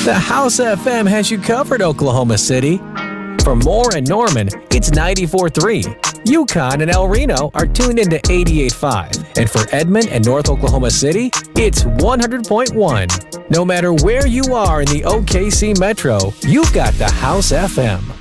The House FM has you covered, Oklahoma City. For Moore and Norman, it's 94.3. Yukon and El Reno are tuned into 88.5. And for Edmond and North Oklahoma City, it's 100.1. No matter where you are in the OKC Metro, you've got the House FM.